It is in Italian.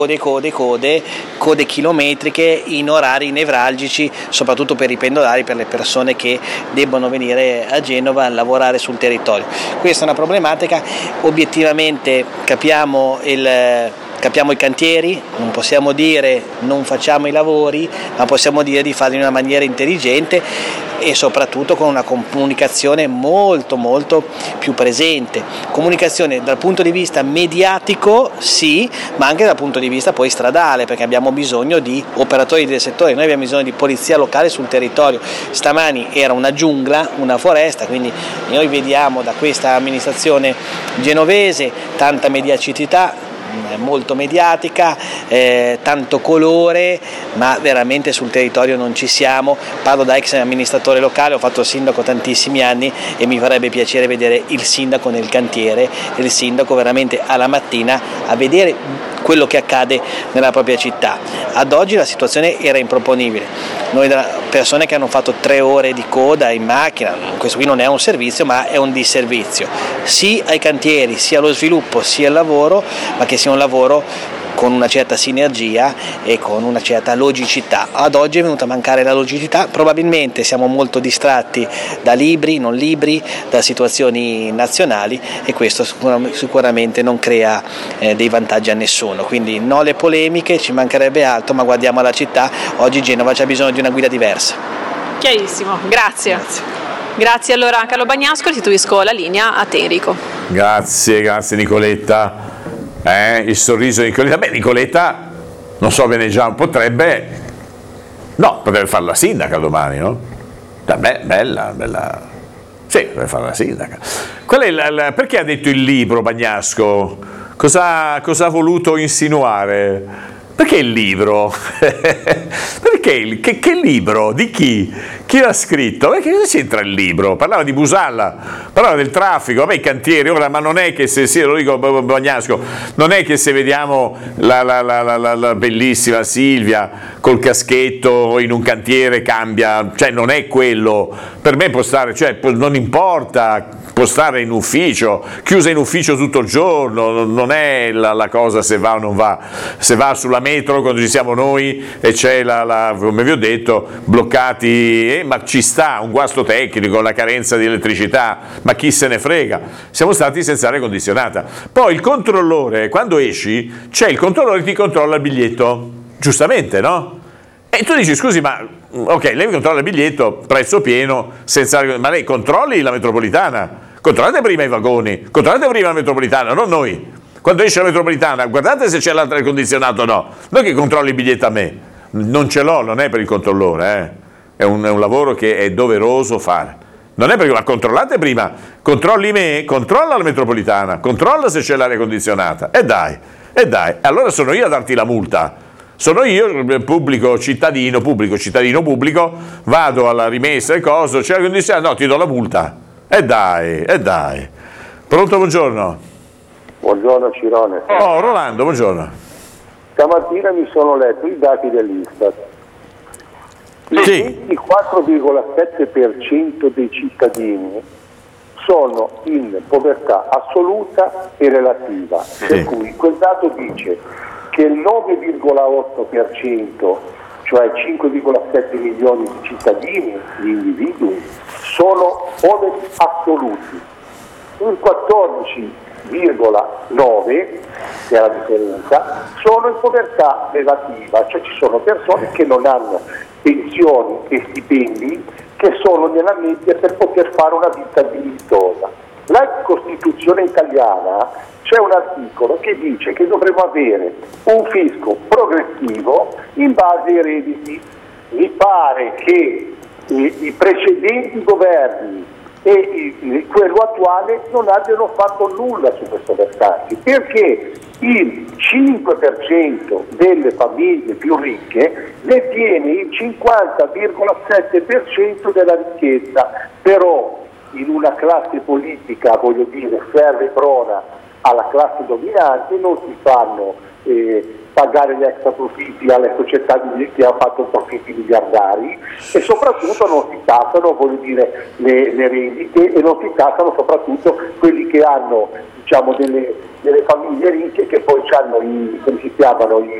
code chilometriche in orari nevralgici, soprattutto per i pendolari, per le persone che debbono venire a Genova a lavorare sul territorio. Questa è una problematica, obiettivamente capiamo i cantieri, non possiamo dire non facciamo i lavori, ma possiamo dire di farli in una maniera intelligente e soprattutto con una comunicazione molto più presente. Comunicazione dal punto di vista mediatico sì, ma anche dal punto di vista poi stradale, perché abbiamo bisogno di operatori del settore, noi abbiamo bisogno di polizia locale sul territorio. Stamani era una giungla, una foresta, quindi noi vediamo da questa amministrazione genovese tanta mediaticità, molto mediatica, tanto colore, ma veramente sul territorio non ci siamo. Parlo da ex amministratore locale, ho fatto il sindaco tantissimi anni e mi farebbe piacere vedere il sindaco nel cantiere e il sindaco veramente alla mattina a vedere quello che accade nella propria città. Ad oggi la situazione era improponibile. Noi persone che hanno fatto 3 ore di coda in macchina, questo qui non è un servizio ma è un disservizio, sì ai cantieri, sia allo sviluppo sia al lavoro, ma che sia un lavoro con una certa sinergia e con una certa logicità. Ad oggi è venuta a mancare la logicità, probabilmente siamo molto distratti da libri, non libri, da situazioni nazionali e questo sicuramente non crea dei vantaggi a nessuno, quindi no le polemiche, ci mancherebbe altro, ma guardiamo alla città, oggi Genova c'ha bisogno di una guida diversa. Chiarissimo, grazie. Grazie allora Carlo Bagnasco, restituisco la linea a te Enrico. Grazie Nicoletta. Il sorriso di Nicoletta. Beh, Nicoletta, non so bene già, potrebbe fare la sindaca domani, no? Bella. Sì, potrebbe fare la sindaca. Perché ha detto il libro Bagnasco? Cosa ha voluto insinuare? Perché il libro? Perché che libro? Di chi? Chi l'ha scritto? Perché cosa c'entra il libro? Parlava di Busalla, parlava del traffico, i cantieri, ora, ma non è che se lo dico Bagnasco, non è che se vediamo la bellissima Silvia col caschetto in un cantiere cambia, cioè non è quello, per me può stare, cioè non importa, può stare in ufficio, chiusa in ufficio tutto il giorno, non è la cosa se va o non va, se va sulla metro quando ci siamo noi e c'è come vi ho detto, bloccati, ma ci sta un guasto tecnico, la carenza di elettricità, ma chi se ne frega, siamo stati senza aria condizionata. Poi il controllore, quando esci, c'è il controllore che ti controlla il biglietto, giustamente, no? E tu dici, scusi, ma ok, lei mi controlla il biglietto, prezzo pieno, senza aria, ma lei controlli la metropolitana, controllate prima i vagoni, controllate prima la metropolitana, non noi. Quando esce la metropolitana, guardate se c'è l'aria condizionato o no, non che controlli il biglietto a me, non ce l'ho, non è per il controllore, è un lavoro che è doveroso fare. Non è perché, ma controllate prima, controlli me, controlla la metropolitana, controlla se c'è l'aria condizionata, e dai, allora sono io a darti la multa, sono io, pubblico cittadino, vado alla rimessa e cosa, c'è l'aria condizionata, no, ti do la multa, e dai. Pronto, buongiorno. Buongiorno Cirone. Oh, Rolando, buongiorno. Stamattina mi sono letto i dati dell'Istat. Il Sì. 24,7% dei cittadini sono in povertà assoluta e relativa, sì. Per cui quel dato dice che il 9,8%, cioè 5,7 milioni di cittadini, di individui, sono poveri assoluti. Il 14,9, che è la differenza, sono in povertà relativa, cioè ci sono persone che non hanno pensioni e stipendi che sono nella media per poter fare una vita dignitosa. La Costituzione italiana, c'è un articolo che dice che dovremmo avere un fisco progressivo in base ai redditi. Mi pare che i precedenti governi e quello attuale non abbiano fatto nulla su questo versante, perché il 5% delle famiglie più ricche detiene il 50,7% della ricchezza, però in una classe politica, voglio dire, ferma e prona alla classe dominante, non si fanno pagare gli extra profitti alle società che hanno fatto profitti miliardari, e soprattutto non si tassano, voglio dire, le rendite, e non si tassano soprattutto quelli che hanno, diciamo, delle famiglie ricche, che poi hanno come si chiamano,